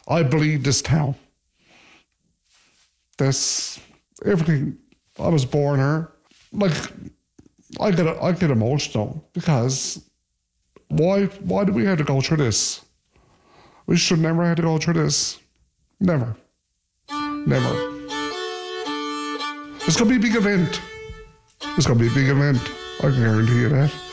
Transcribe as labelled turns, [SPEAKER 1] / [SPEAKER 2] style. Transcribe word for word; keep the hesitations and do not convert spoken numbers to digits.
[SPEAKER 1] I bleed this town. This, everything, I was born here. Like, I get, I get emotional because why, why do we have to go through this? We should never have to go through this. Never. Never. It's going to be a big event. It's going to be a big event. I can guarantee you that.